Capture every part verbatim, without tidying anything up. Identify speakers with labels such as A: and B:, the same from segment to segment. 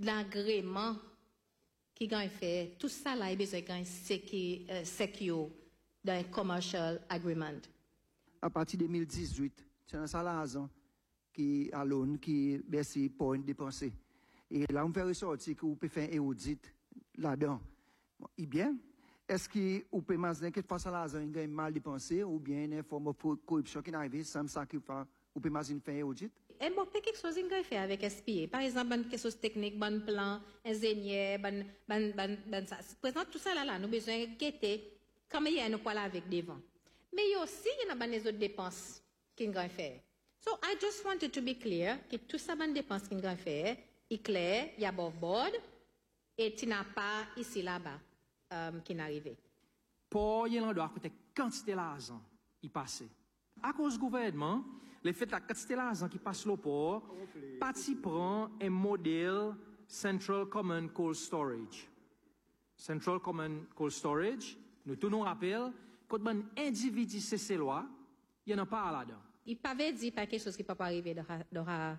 A: l'agrément qui gagne fait, tout ça là, il besoin de secure dans un commercial agreement.
B: À partir de deux mille dix-huit, c'est un salaire qui a l'on qui bercy pour une dépenser. Et là, on fait ressortir que vous pouvez faire un audit là-dedans. Et bien, est-ce que vous pouvez imaginer que face à l'argent, il est mal dépensé ou bien une forme de corruption qui n'arrive sans sacrifice? Vous pouvez imaginer faire un audit?
A: Et bon, quelque chose qui est fait avec S P A. Par exemple, quelque chose technique, bon plan, ingénieur, bon, bon, bon, bon, ça. Présent tout ça là, là, nous avons besoin de guetter, comme il y a nous parler avec devant. Mais il y a aussi, il y a des autres dépenses qui sont fait. So, I just wanted to be clear que tout ça, des dépenses qui sont fait, est clair, il y a above board, et tu n'as pas ici, là-bas, um, qui n'est arrivé.
C: Pour y aller, doit coûter quantité d'argent, il passe. À cause du gouvernement, le fait de la quantité d'argent qui passe le port, parti prend un modèle Central Common Cold Storage. Central Common Cold Storage, nous tous nous rappelons, quand un individu cesse loi, il n'y en a pas là-dedans.
A: Il ne peut dire pas quelque chose qui ne peut pas arriver dans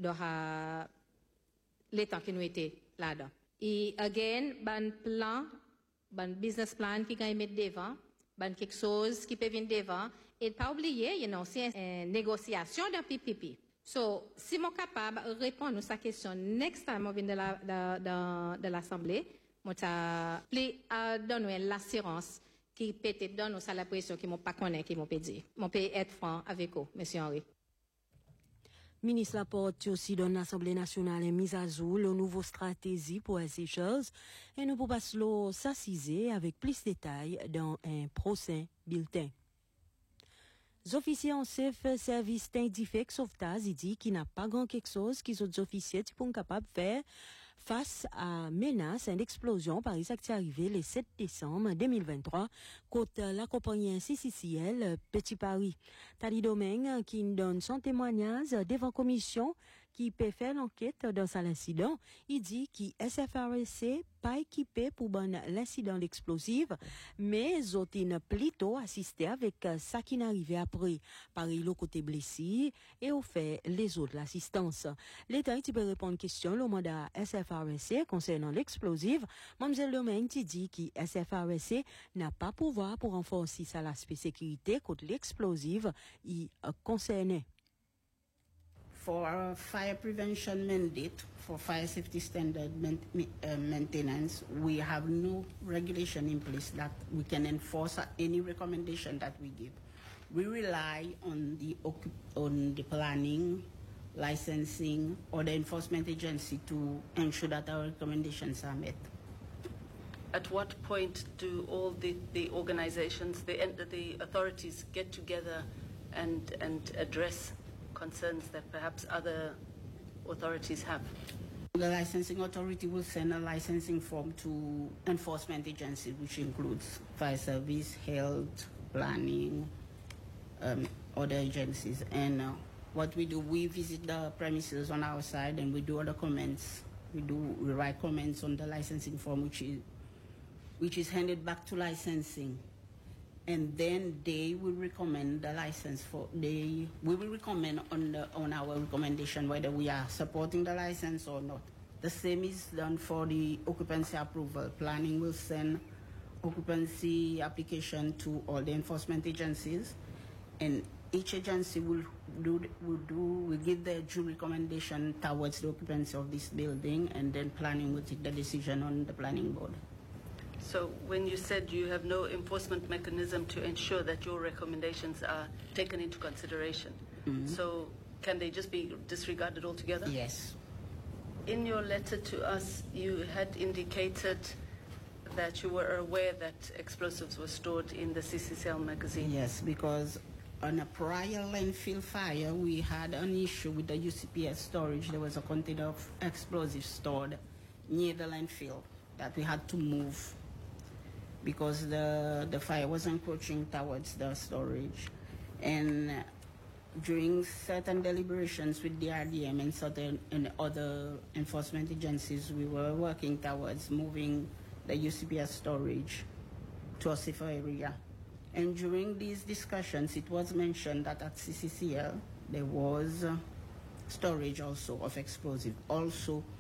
A: l'état qui nous était là-dedans. Et, again, ban plan, ban business plan qui gagne mettre devant, ban quelque chose qui peut venir devant, et pas oublier, il y a aussi une négociation d'un P P P. So, si je suis capable de répondre à cette question, next time je viens de la, de, de, de l'Assemblée, je vais donner l'assurance qui peut-être donne aussi la pression qui ne pas connaître, qui m'ont dit. Je peux être franc avec vous, M. Henry.
D: Ministre Laporte aussi dans l'Assemblée nationale est mise à jour le nouveau stratégie pour les Seychelles et nous pouvons passer s'assiser avec plus de détails dans un prochain bulletin. Les officiers en chef service d'indifec sauvetage dit qu'il n'a pas grand quelque chose qu'ils autres officiers sont capables de faire face à menace et explosion par exemple qui est arrivé le sept décembre deux mille vingt-trois contre la compagnie C C C L Petit Paris. Tali Domingue qui donne son témoignage devant commission qui peut faire l'enquête dans cet incident. Il dit qu'il S F R C pas équipé pour bon l'incident explosif, mais ont plutôt assisté avec ça qui n'arrivait après. Paris, le côté blessé et au fait les autres l'assistance. L'État qui peut répondre question le mandat S F R C concernant l'explosif. Mademoiselle Domingue dit que S F R C n'a pas pouvoir pour renforcer sa l'aspect sécurité contre l'explosif y concerné.
E: For our fire prevention mandate, for fire safety standard man, uh, maintenance, we have no regulation in place that we can enforce any recommendation that we give. We rely on the on the planning, licensing, or the enforcement agency to ensure that our recommendations are met.
F: At what point do all the, the organizations, the, the authorities get together and, and address concerns that perhaps other authorities have?
E: The licensing authority will send a licensing form to enforcement agencies, which includes fire service, health, planning, um, other agencies. And uh, what we do, we visit the premises on our side and we do other comments. We do we write comments on the licensing form, which is which is handed back to licensing. And then they will recommend the license for they we will recommend on the on our recommendation whether we are supporting the license or not. The same is done for the occupancy approval. Planning will send occupancy application to all the enforcement agencies, and each agency will do will do will give their due recommendation towards the occupancy of this building, and then planning will take the decision on the planning board.
F: So when you said you have no enforcement mechanism to ensure that your recommendations are taken into consideration, mm-hmm. so can they just be disregarded altogether?
E: Yes.
F: In your letter to us, you had indicated that you were aware that explosives were stored in the C C C L magazine.
E: Yes, because on a prior landfill fire, we had an issue with the U C P S storage. There was a container of explosives stored near the landfill that we had to move because the, the fire was encroaching towards the storage. And during certain deliberations with the R D M and certain and other enforcement agencies, we were working towards moving the U C P S storage to a safer area. And during these discussions, it was mentioned that at C C C L, there was uh, storage also of explosive, also